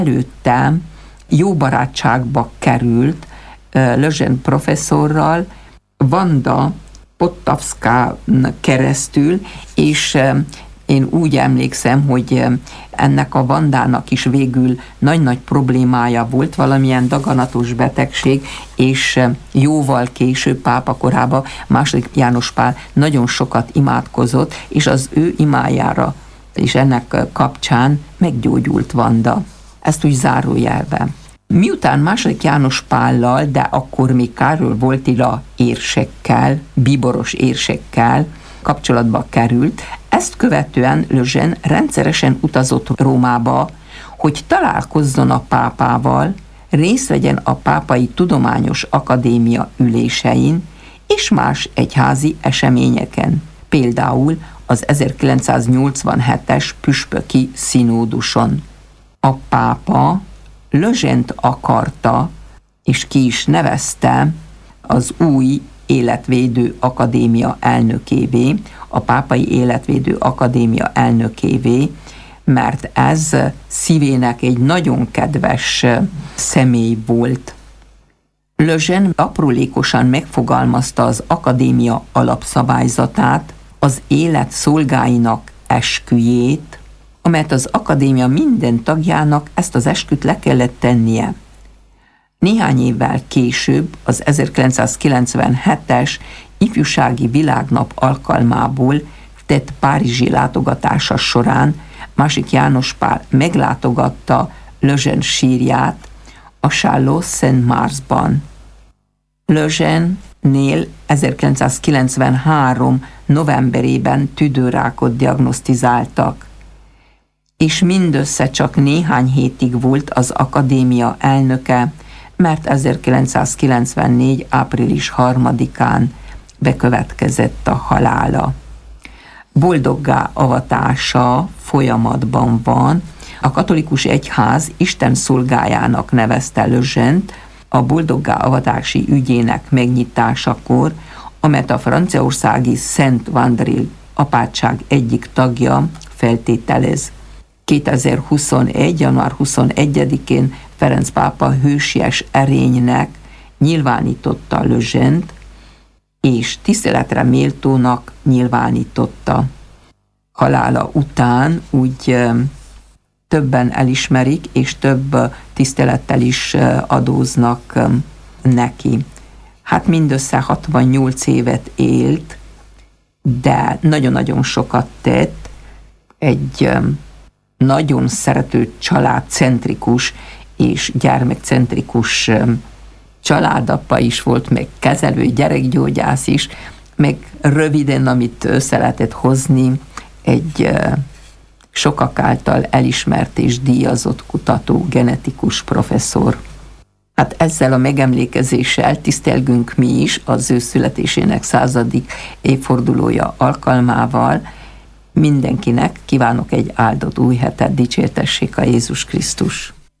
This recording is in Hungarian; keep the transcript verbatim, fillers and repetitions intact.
Előtte jó barátságba került Lejeune professzorral, Wanda Podtavszkán keresztül, és én úgy emlékszem, hogy ennek a Vandának is végül nagy-nagy problémája volt, valamilyen daganatos betegség, és jóval később, pápa korában második János Pál nagyon sokat imádkozott, és az ő imájára és ennek kapcsán meggyógyult Vanda. Ezt úgy zárójelben. Miután második János Pállal, de akkor még Károly Wojtyla érsekkel, bíboros érsekkel kapcsolatba került, ezt követően Lejeune rendszeresen utazott Rómába, hogy találkozzon a pápával, részt vegyen a Pápai Tudományos Akadémia ülésein és más egyházi eseményeken, például az ezerkilencszáznyolcvanhetes püspöki színóduson. A pápa Lejeune-t akarta, és ki is nevezte az új Életvédő Akadémia elnökévé, a Pápai Életvédő Akadémia elnökévé, mert ez szívének egy nagyon kedves személy volt. Lejeune aprólékosan megfogalmazta az akadémia alapszabályzatát, az élet szolgáinak esküjét, amelyet az akadémia minden tagjának ezt az esküt le kellett tennie. Néhány évvel később, az ezerkilencszázkilencvenhetes ifjúsági világnap alkalmából tett párizsi látogatása során második János Pál meglátogatta Lejeune sírját a Châlons-Saint-Marsban. Lejeune-nél ezerkilencszázkilencvenhárom novemberében tüdőrákot diagnosztizáltak, és mindössze csak néhány hétig volt az akadémia elnöke, mert ezerkilencszázkilencvennégy április harmadikán bekövetkezett a halála. Boldoggá avatása folyamatban van. A katolikus egyház Isten szolgájának nevezte Lejeune-t a boldoggá avatási ügyének megnyitásakor, amelyet a franciaországi Szent Wandrille apátság egyik tagja feltételez. kétezer-huszonegy. január huszonegyedikén Ferenc pápa hősies erénynek nyilvánította Lejeune-t, és tiszteletre méltónak nyilvánította. Halála után úgy többen elismerik, és több tisztelettel is adóznak neki. Hát mindössze hatvannyolc évet élt, de nagyon-nagyon sokat tett, egy nagyon szerető családcentrikus és gyermekcentrikus családapa is volt, meg kezelő gyerekgyógyász is, meg röviden, amit össze lehetett hozni, egy sokak által elismert és díjazott kutató, genetikus professzor. Hát ezzel a megemlékezéssel tisztelgünk mi is az ő születésének századik évfordulója alkalmával. Mindenkinek kívánok egy áldott új hetet, dicsértessék a Jézus Krisztus!